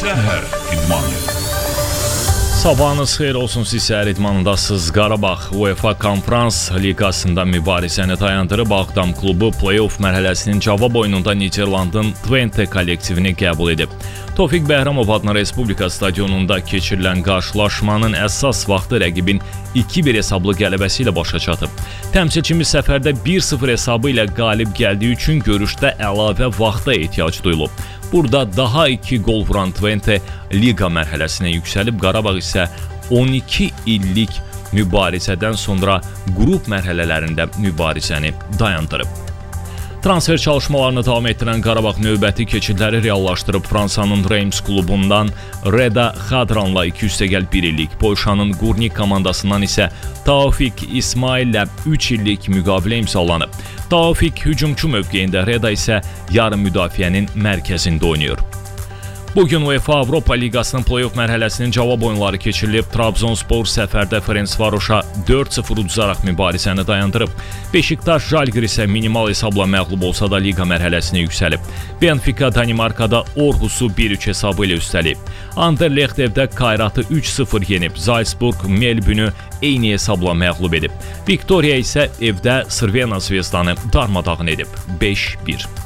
Səhər idmanı. Sabahınız xeyir olsun, siz səhər idmanındasınız. Qarabağ UEFA Konferans Liqasında mübarizəni dayandırıb Ağdam klubu play-off mərhələsinin cavab oyununda Niderlandın Twente kollektivini qəbul edib. Tofiq Bəhramov adına Respublika stadionunda keçirilən qarşılaşmanın əsas vaxtı rəqibin 2-1 hesablı qələbəsi ilə başa çatıb. Təmsilçimiz səfərdə 1-0 hesabı ilə qalib gəldiyi üçün görüşdə əlavə vaxta ehtiyac duyulub. Burada daha 2 gol vuran Twente liqa mərhələsinə yüksəlib, Qarabağ isə 12 illik mübarizədən sonra qrup mərhələlərində mübarizəni dayandırıb. Transfer çalışmalarını davam etdirən Qarabağ növbəti keçidləri reallaşdırıb. Fransanın Reims klubundan Reda Xadranla 2+1 illik, Polşanın Gurnik komandasından isə Taufik İsmaillə 3 illik müqavilə imzalanıb. Taufik hücumçu mövqeyində, Reda isə yarım müdafiənin mərkəzində oynayır. Bugün UEFA Avropa Liqasının play-off mərhələsinin cavab oyunları keçirilib. Trabzonspor səfərdə Ferencvaros'a 4-0 uduzaraq mübarizəni dayandırıb. Beşiktaş Jalgir isə minimal hesabla məğlub olsa da liqa mərhələsinə yüksəlib. Benfica Danimarkada Orhusu 1-3 hesabı ilə üstəlib. Anderlecht evdə Kairatı 3-0 yenib. Salzburg Melbünü eyni hesabla məğlub edib. Viktoria isə evdə Crvena Zvezdanı darmadağın edib. 5-1.